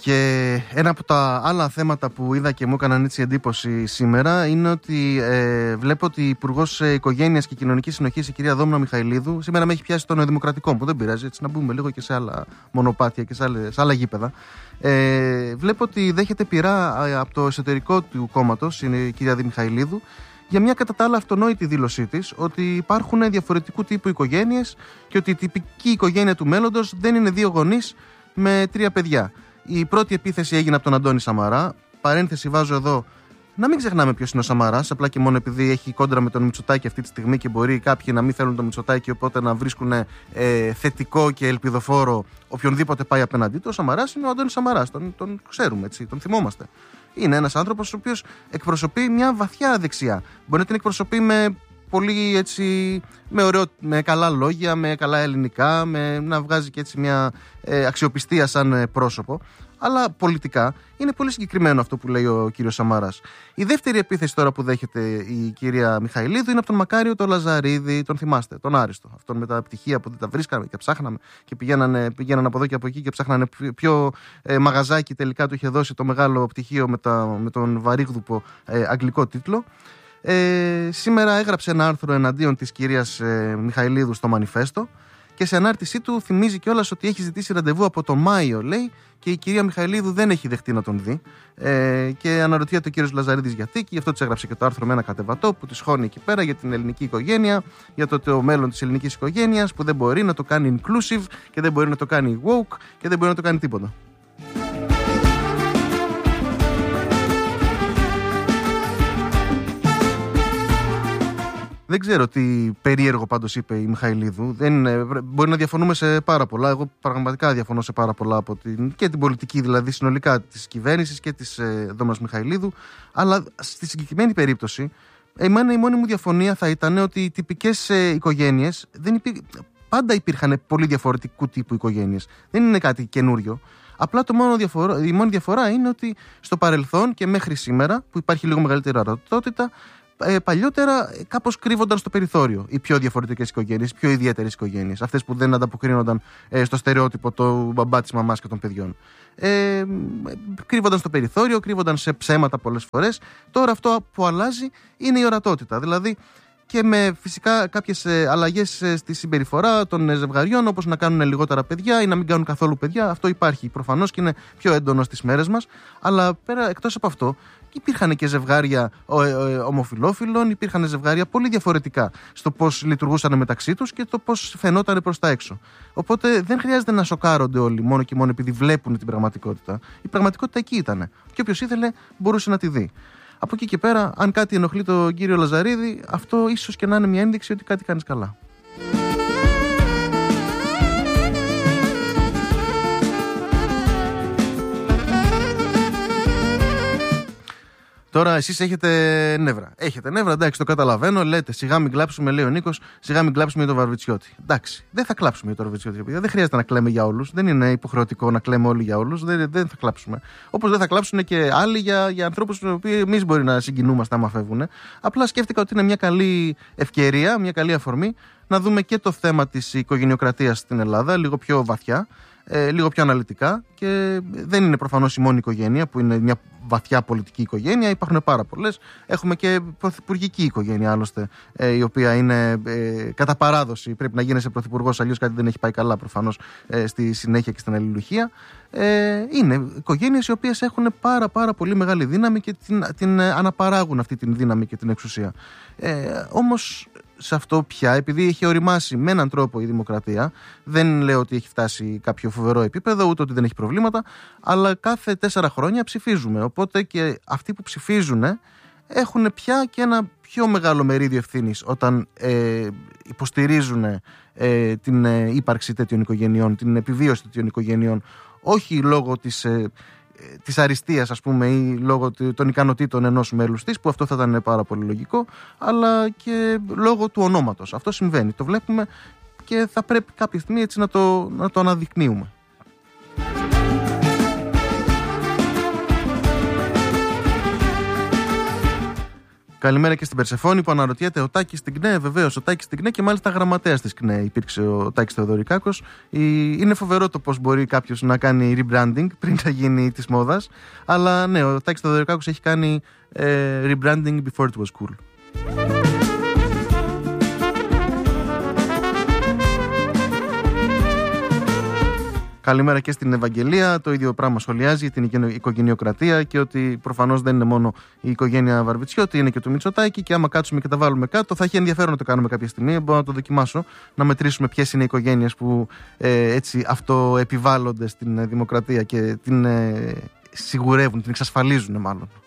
Και ένα από τα άλλα θέματα που είδα και μου έκαναν έτσι εντύπωση σήμερα είναι ότι βλέπω ότι η Υπουργός Οικογένειας και Κοινωνικής Συνοχής, η κυρία Δόμνα Μιχαηλίδου, σήμερα με έχει πιάσει των Δημοκρατικών, που δεν πειράζει, έτσι να μπούμε λίγο και σε άλλα μονοπάτια και σε άλλα γήπεδα. Βλέπω ότι δέχεται πειρά από το εσωτερικό του κόμματος, είναι η κυρία Μιχαηλίδου, για μια κατά τα άλλα αυτονόητη δήλωσή της ότι υπάρχουν διαφορετικού τύπου οικογένειες και ότι η τυπική οικογένεια του μέλλοντος δεν είναι 2 γονείς με 3 παιδιά. Η πρώτη επίθεση έγινε από τον Αντώνη Σαμαρά. Παρένθεση βάζω εδώ, να μην ξεχνάμε ποιος είναι ο Σαμαράς, απλά και μόνο επειδή έχει κόντρα με τον Μητσοτάκη αυτή τη στιγμή και μπορεί κάποιοι να μην θέλουν τον Μητσοτάκη, οπότε να βρίσκουν θετικό και ελπιδοφόρο οποιονδήποτε πάει απέναντί του. Ο Σαμαράς είναι ο Αντώνης Σαμαράς, τον ξέρουμε, έτσι, τον θυμόμαστε. Είναι ένας άνθρωπος ο οποίος εκπροσωπεί μια βαθιά δεξιά. Μπορεί να την εκπροσωπεί με πολύ έτσι, με καλά λόγια, με καλά ελληνικά, να βγάζει και έτσι μια αξιοπιστία σαν πρόσωπο. Αλλά πολιτικά είναι πολύ συγκεκριμένο αυτό που λέει ο κύριος Σαμαράς. Η δεύτερη επίθεση τώρα που δέχεται η κυρία Μιχαηλίδου είναι από τον Μακάριο τον Λαζαρίδη, τον θυμάστε, τον Άριστο. Αυτόν με τα πτυχία που δεν τα βρίσκαμε και ψάχναμε και πηγαίνανε από εδώ και από εκεί και ψάχνανε ποιο μαγαζάκι τελικά του είχε δώσει το μεγάλο πτυχίο με τον βαρύγδουπο αγγλικό τίτλο. Σήμερα έγραψε ένα άρθρο εναντίον της κυρίας Μιχαηλίδου στο Μανιφέστο και σε ανάρτησή του θυμίζει κιόλας ότι έχει ζητήσει ραντεβού από το Μάιο, λέει, και η κυρία Μιχαηλίδου δεν έχει δεχτεί να τον δει. Και αναρωτιέται ο κύριος Λαζαρίδης γιατί, και γι' αυτό της έγραψε και το άρθρο με ένα κατεβατό που τη χώνει εκεί πέρα για την ελληνική οικογένεια, για το μέλλον της ελληνικής οικογένειας που δεν μπορεί να το κάνει inclusive και δεν μπορεί να το κάνει woke και δεν μπορεί να το κάνει τίποτα. Δεν ξέρω τι περίεργο πάντως είπε η Μιχαηλίδου. Μπορεί να διαφωνούμε σε πάρα πολλά. Εγώ πραγματικά διαφωνώ σε πάρα πολλά από και την πολιτική, δηλαδή συνολικά της κυβέρνησης και της Δόμνας Μιχαηλίδου. Αλλά στη συγκεκριμένη περίπτωση, η μόνη μου διαφωνία θα ήταν ότι οι τυπικές οικογένειες πάντα υπήρχαν πολύ διαφορετικού τύπου οικογένειες. Δεν είναι κάτι καινούριο. Απλά η μόνη διαφορά είναι ότι στο παρελθόν και μέχρι σήμερα, που υπάρχει λίγο μεγαλύτερη ορατότητα, παλιότερα κάπως κρύβονταν στο περιθώριο οι πιο διαφορετικές οικογένειες, οι πιο ιδιαίτερες οικογένειες, αυτές που δεν ανταποκρίνονταν στο στερεότυπο του μπαμπά, της μαμάς και των παιδιών. Κρύβονταν στο περιθώριο, κρύβονταν σε ψέματα πολλές φορές. Τώρα αυτό που αλλάζει είναι η ορατότητα. Δηλαδή και με φυσικά κάποιες αλλαγές στη συμπεριφορά των ζευγαριών, όπως να κάνουν λιγότερα παιδιά ή να μην κάνουν καθόλου παιδιά. Αυτό υπάρχει προφανώς και είναι πιο έντονο στις μέρες μας. Αλλά εκτός από αυτό, υπήρχαν και ζευγάρια ομοφυλόφιλων, υπήρχαν ζευγάρια πολύ διαφορετικά στο πώς λειτουργούσαν μεταξύ τους και το πώς φαινόταν προς τα έξω. Οπότε δεν χρειάζεται να σοκάρονται όλοι μόνο και μόνο επειδή βλέπουν την πραγματικότητα. Η πραγματικότητα εκεί ήταν. Και όποιος ήθελε μπορούσε να τη δει. Από εκεί και πέρα, αν κάτι ενοχλεί τον κύριο Λαζαρίδη, αυτό ίσως και να είναι μια ένδειξη ότι κάτι κάνεις καλά. Τώρα εσείς έχετε νεύρα. Έχετε νεύρα, εντάξει, το καταλαβαίνω. Λέτε σιγά μην κλάψουμε, λέει ο Νίκος, σιγά μην κλάψουμε για τον Βαρβιτσιώτη. Εντάξει, δεν θα κλάψουμε για τον Βαρβιτσιώτη. Δεν χρειάζεται να κλαίμε για όλους. Δεν είναι υποχρεωτικό να κλαίμε όλοι για όλους. Δεν θα κλάψουμε. Όπως δεν θα κλάψουν και άλλοι για ανθρώπους που εμείς μπορεί να συγκινούμαστε άμα φεύγουν. Απλά σκέφτηκα ότι είναι μια καλή ευκαιρία, μια καλή αφορμή να δούμε και το θέμα της οικογενειοκρατίας στην Ελλάδα λίγο πιο βαθιά. Λίγο πιο αναλυτικά, και δεν είναι προφανώς η μόνη οικογένεια που είναι μια βαθιά πολιτική οικογένεια. Υπάρχουν πάρα πολλές. Έχουμε και πρωθυπουργική οικογένεια άλλωστε, η οποία είναι κατά παράδοση πρέπει να γίνεσαι πρωθυπουργός, αλλιώς κάτι δεν έχει πάει καλά προφανώς στη συνέχεια και στην αλληλουχία. Είναι οικογένειες οι οποίες έχουν πάρα πολύ μεγάλη δύναμη και την αναπαράγουν αυτή την δύναμη και την εξουσία. Όμως σε αυτό πια, επειδή έχει οριμάσει με έναν τρόπο η δημοκρατία, δεν λέω ότι έχει φτάσει κάποιο φοβερό επίπεδο, ούτε ότι δεν έχει προβλήματα, αλλά κάθε 4 χρόνια ψηφίζουμε. Οπότε και αυτοί που ψηφίζουν έχουν πια και ένα πιο μεγάλο μερίδιο ευθύνης όταν υποστηρίζουν την ύπαρξη τέτοιων οικογενειών, την επιβίωση τέτοιων οικογενειών, όχι λόγω της αριστείας, ας πούμε, ή λόγω των ικανοτήτων ενός μέλους της, που αυτό θα ήταν πάρα πολύ λογικό, αλλά και λόγω του ονόματος. Αυτό συμβαίνει, το βλέπουμε και θα πρέπει κάποια στιγμή έτσι να το αναδεικνύουμε. Καλημέρα και στην Περσεφόνη που αναρωτιέται ο Τάκης στην ΚΝΕ. Βεβαίως, ο Τάκης στην ΚΝΕ και μάλιστα γραμματέας της ΚΝΕ υπήρξε ο Τάκης Θεοδωρικάκος. Είναι φοβερό το πώς μπορεί κάποιος να κάνει rebranding πριν να γίνει της μόδας. Αλλά ναι, ο Τάκης Θεοδωρικάκος έχει κάνει rebranding before it was cool. Καλημέρα και στην Ευαγγελία. Το ίδιο πράγμα σχολιάζει την οικογενειοκρατία και ότι προφανώς δεν είναι μόνο η οικογένεια Βαρβιτσιώτη, είναι και το Μητσοτάκη. Και άμα κάτσουμε και τα βάλουμε κάτω, θα έχει ενδιαφέρον να το κάνουμε κάποια στιγμή. Μπορώ να το δοκιμάσω, να μετρήσουμε ποιες είναι οι οικογένειες που έτσι αυτοεπιβάλλονται στην δημοκρατία και την σιγουρεύουν, την εξασφαλίζουν μάλλον.